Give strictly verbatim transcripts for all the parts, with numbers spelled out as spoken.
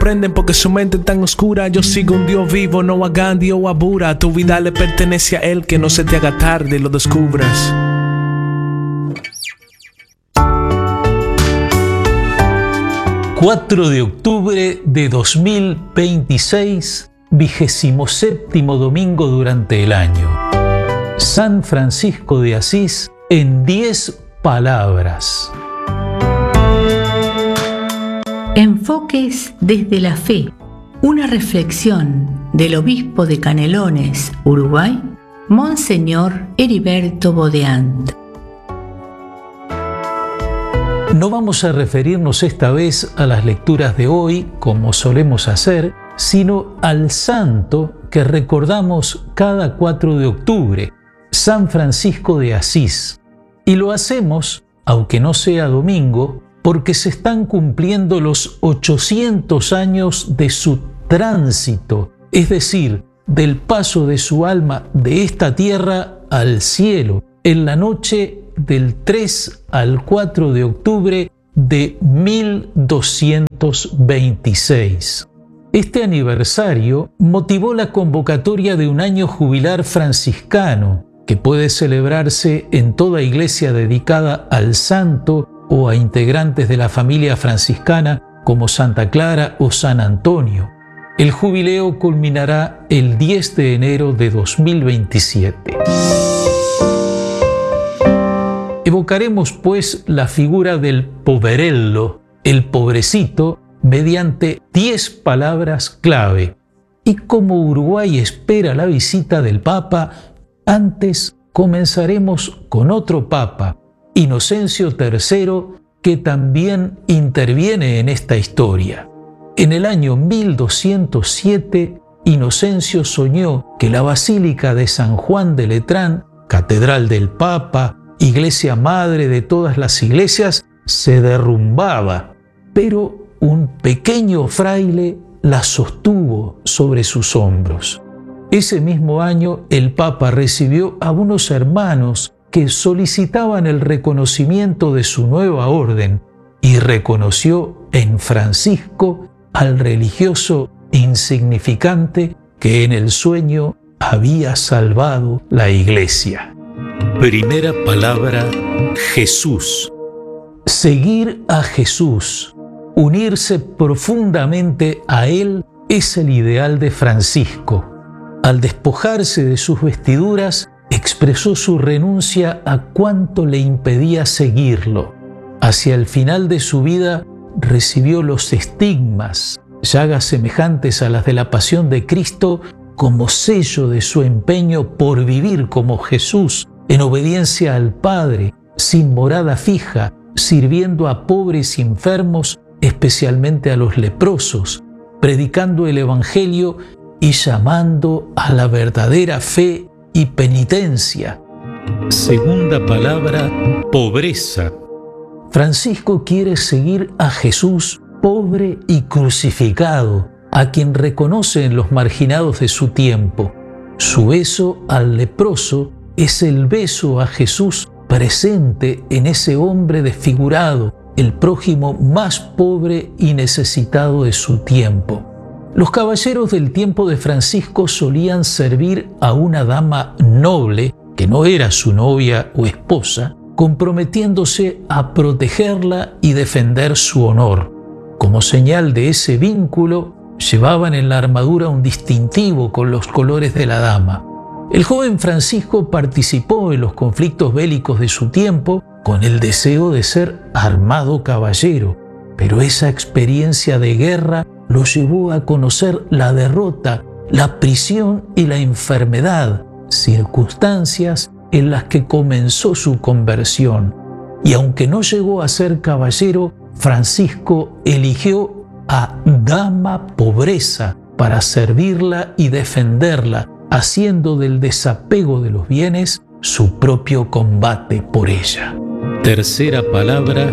comprenden porque su mente es tan oscura. Yo sigo un Dios vivo, no a Gandhi o a Buda. Tu vida le pertenece a Él, que no se te haga tarde y lo descubras. cuatro de octubre de dos mil veintiséis, vigésimo séptimo domingo durante el año. San Francisco de Asís en diez palabras. Enfoques desde la fe. Una reflexión del obispo de Canelones, Uruguay, Monseñor Heriberto Bodeant. No vamos a referirnos esta vez a las lecturas de hoy, como solemos hacer, sino al santo que recordamos cada cuatro de octubre, San Francisco de Asís. Y lo hacemos, aunque no sea domingo, porque se están cumpliendo los ochocientos años de su tránsito, es decir, del paso de su alma de esta tierra al cielo, en la noche del tres al cuatro de octubre de mil doscientos veintiséis. Este aniversario motivó la convocatoria de un año jubilar franciscano, que puede celebrarse en toda iglesia dedicada al santo o a integrantes de la familia franciscana como Santa Clara o San Antonio. El jubileo culminará el diez de enero de dos mil veintisiete. Evocaremos, pues, la figura del poverello, el pobrecito, mediante diez palabras clave. Y como Uruguay espera la visita del Papa, antes comenzaremos con otro Papa, Inocencio tercero, que también interviene en esta historia. En el año mil doscientos siete, Inocencio soñó que la Basílica de San Juan de Letrán, catedral del Papa, iglesia madre de todas las iglesias, se derrumbaba, pero un pequeño fraile la sostuvo sobre sus hombros. Ese mismo año, el Papa recibió a unos hermanos que solicitaban el reconocimiento de su nueva orden y reconoció en Francisco al religioso insignificante que en el sueño había salvado la iglesia. Primera palabra, Jesús. Seguir a Jesús, unirse profundamente a Él, es el ideal de Francisco. Al despojarse de sus vestiduras, expresó su renuncia a cuanto le impedía seguirlo. Hacia el final de su vida recibió los estigmas, llagas semejantes a las de la pasión de Cristo, como sello de su empeño por vivir como Jesús, en obediencia al Padre, sin morada fija, sirviendo a pobres y enfermos, especialmente a los leprosos, predicando el Evangelio y llamando a la verdadera fe y penitencia. Segunda palabra, pobreza. Francisco quiere seguir a Jesús pobre y crucificado, a quien reconoce en los marginados de su tiempo. Su beso al leproso es el beso a Jesús presente en ese hombre desfigurado, el prójimo más pobre y necesitado de su tiempo. Los caballeros del tiempo de Francisco solían servir a una dama noble, que no era su novia o esposa, comprometiéndose a protegerla y defender su honor. Como señal de ese vínculo, llevaban en la armadura un distintivo con los colores de la dama. El joven Francisco participó en los conflictos bélicos de su tiempo con el deseo de ser armado caballero, pero esa experiencia de guerra lo llevó a conocer la derrota, la prisión y la enfermedad, circunstancias en las que comenzó su conversión. Y aunque no llegó a ser caballero, Francisco eligió a dama pobreza para servirla y defenderla, haciendo del desapego de los bienes su propio combate por ella. Tercera palabra,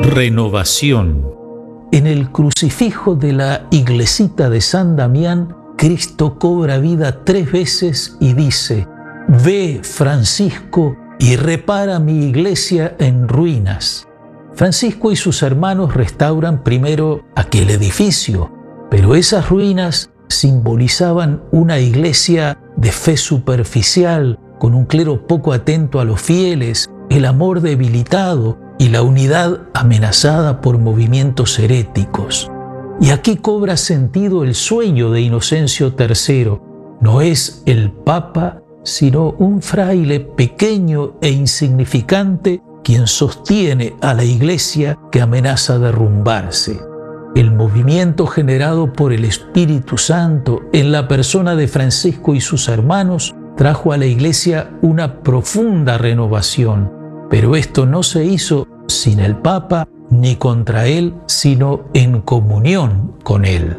renovación. En el crucifijo de la iglesita de San Damián, Cristo cobra vida tres veces y dice: «Ve, Francisco, y repara mi iglesia en ruinas». Francisco y sus hermanos restauran primero aquel edificio, pero esas ruinas simbolizaban una iglesia de fe superficial, con un clero poco atento a los fieles, el amor debilitado y la unidad amenazada por movimientos heréticos. Y aquí cobra sentido el sueño de Inocencio tercero. No es el Papa, sino un fraile pequeño e insignificante quien sostiene a la iglesia que amenaza derrumbarse. El movimiento generado por el Espíritu Santo en la persona de Francisco y sus hermanos trajo a la iglesia una profunda renovación, pero esto no se hizo sin el Papa ni contra él, sino en comunión con él.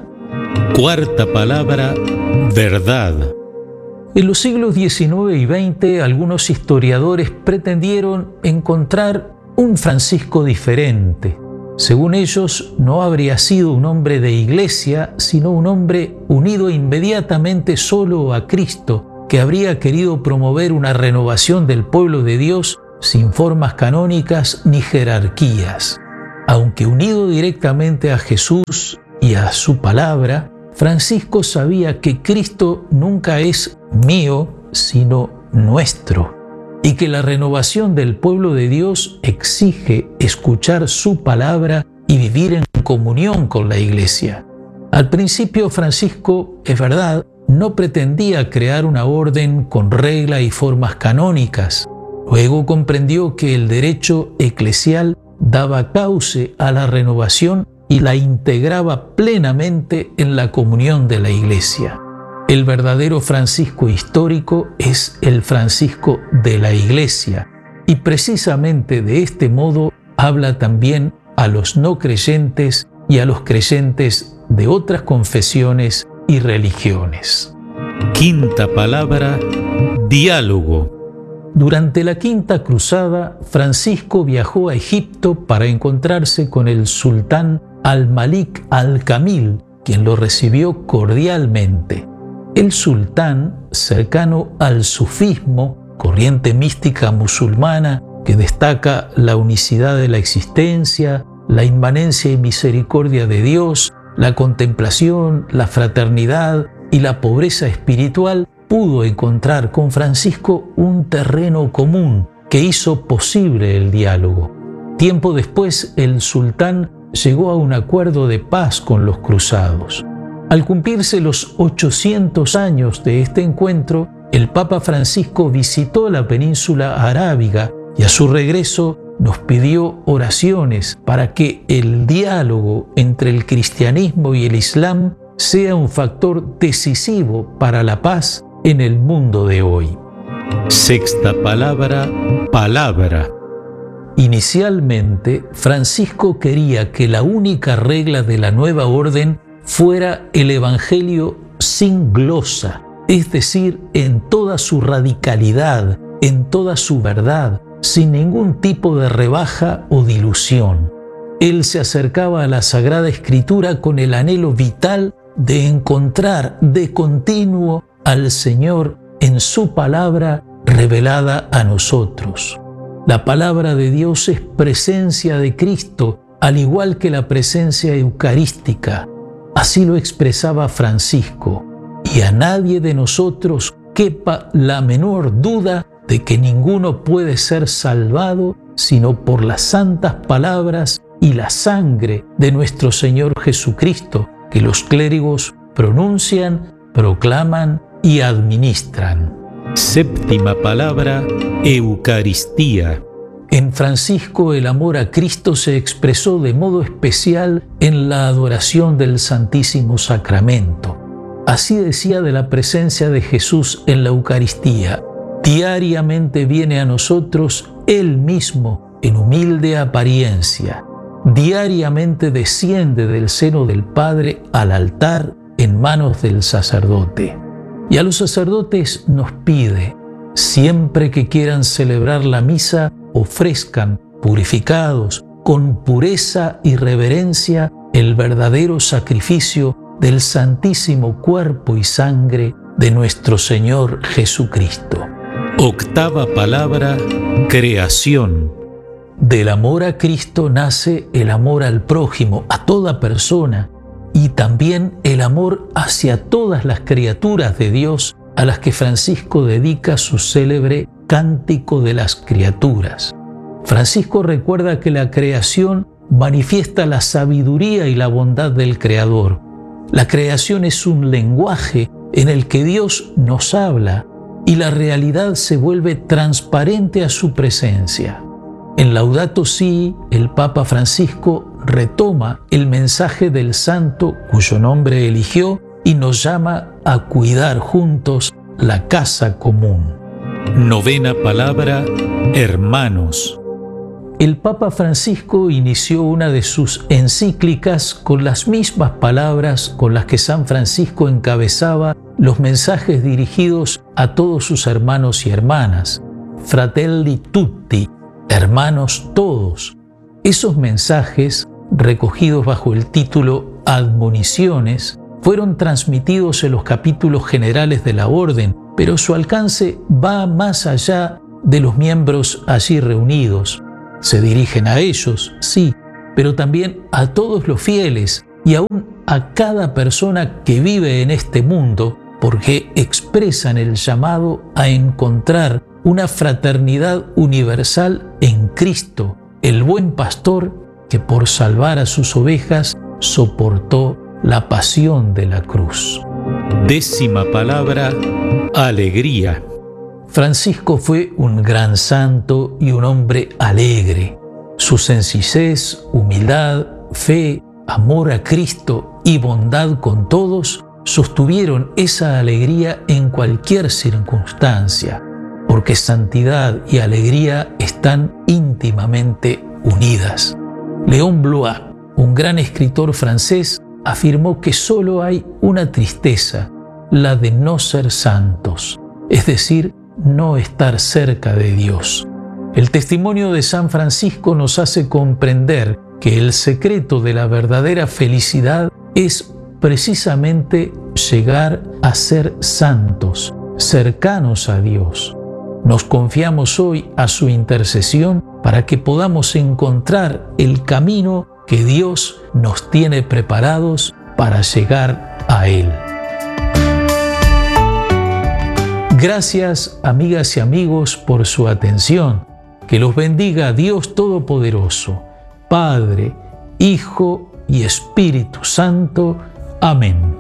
Cuarta palabra, verdad. En los siglos diecinueve y veinte, algunos historiadores pretendieron encontrar un Francisco diferente. Según ellos, no habría sido un hombre de iglesia, sino un hombre unido inmediatamente solo a Cristo, que habría querido promover una renovación del pueblo de Dios sin formas canónicas ni jerarquías. Aunque unido directamente a Jesús y a su palabra, Francisco sabía que Cristo nunca es mío, sino nuestro, y que la renovación del pueblo de Dios exige escuchar su palabra y vivir en comunión con la Iglesia. Al principio, Francisco, es verdad, no pretendía crear una orden con regla y formas canónicas. Luego comprendió que el derecho eclesial daba cauce a la renovación y la integraba plenamente en la comunión de la Iglesia. El verdadero Francisco histórico es el Francisco de la Iglesia, y precisamente de este modo habla también a los no creyentes y a los creyentes de otras confesiones y religiones. Quinta palabra, diálogo. Durante la Quinta Cruzada, Francisco viajó a Egipto para encontrarse con el sultán Al-Malik Al-Kamil, quien lo recibió cordialmente. El sultán, cercano al sufismo, corriente mística musulmana que destaca la unicidad de la existencia, la inmanencia y misericordia de Dios, la contemplación, la fraternidad y la pobreza espiritual, pudo encontrar con Francisco un terreno común que hizo posible el diálogo. Tiempo después, el sultán llegó a un acuerdo de paz con los cruzados. Al cumplirse los ochocientos años de este encuentro, el Papa Francisco visitó la península arábiga y a su regreso nos pidió oraciones para que el diálogo entre el cristianismo y el islam sea un factor decisivo para la paz en el mundo de hoy. Sexta palabra, palabra. Inicialmente, Francisco quería que la única regla de la nueva orden fuera el Evangelio sin glosa, es decir, en toda su radicalidad, en toda su verdad, sin ningún tipo de rebaja o dilución. Él se acercaba a la Sagrada Escritura con el anhelo vital de encontrar de continuo al Señor en su palabra revelada a nosotros. La palabra de Dios es presencia de Cristo, al igual que la presencia eucarística. Así lo expresaba Francisco, y a nadie de nosotros quepa la menor duda de que ninguno puede ser salvado sino por las santas palabras y la sangre de nuestro Señor Jesucristo, que los clérigos pronuncian, proclaman y administran. Séptima palabra, Eucaristía. En Francisco el amor a Cristo se expresó de modo especial en la adoración del Santísimo Sacramento. Así decía de la presencia de Jesús en la Eucaristía: diariamente viene a nosotros Él mismo en humilde apariencia. Diariamente desciende del seno del Padre al altar en manos del sacerdote. Y a los sacerdotes nos pide: siempre que quieran celebrar la misa, ofrezcan, purificados, con pureza y reverencia, el verdadero sacrificio del santísimo cuerpo y sangre de nuestro Señor Jesucristo. Octava palabra, creación. Del amor a Cristo nace el amor al prójimo, a toda persona, y también el amor hacia todas las criaturas de Dios a las que Francisco dedica su célebre Cántico de las Criaturas. Francisco recuerda que la creación manifiesta la sabiduría y la bondad del Creador. La creación es un lenguaje en el que Dios nos habla y la realidad se vuelve transparente a su presencia. En Laudato Si, el Papa Francisco retoma el mensaje del santo cuyo nombre eligió y nos llama a cuidar juntos la casa común. Novena palabra, hermanos. El Papa Francisco inició una de sus encíclicas con las mismas palabras con las que San Francisco encabezaba los mensajes dirigidos a todos sus hermanos y hermanas. Fratelli tutti, hermanos todos. Esos mensajes, recogidos bajo el título Admoniciones, fueron transmitidos en los capítulos generales de la Orden, pero su alcance va más allá de los miembros allí reunidos. Se dirigen a ellos, sí, pero también a todos los fieles y aún a cada persona que vive en este mundo, porque expresan el llamado a encontrar una fraternidad universal en Cristo, el buen pastor que por salvar a sus ovejas soportó la pasión de la cruz. Décima palabra, alegría. Francisco fue un gran santo y un hombre alegre. Su sencillez, humildad, fe, amor a Cristo y bondad con todos sostuvieron esa alegría en cualquier circunstancia, porque santidad y alegría están íntimamente unidas. Léon Blois, un gran escritor francés, afirmó que solo hay una tristeza, la de no ser santos, es decir, no estar cerca de Dios. El testimonio de San Francisco nos hace comprender que el secreto de la verdadera felicidad es precisamente llegar a ser santos, cercanos a Dios. Nos confiamos hoy a su intercesión para que podamos encontrar el camino que Dios nos tiene preparados para llegar a Él. Gracias, amigas y amigos, por su atención. Que los bendiga Dios Todopoderoso, Padre, Hijo y Espíritu Santo. Amén.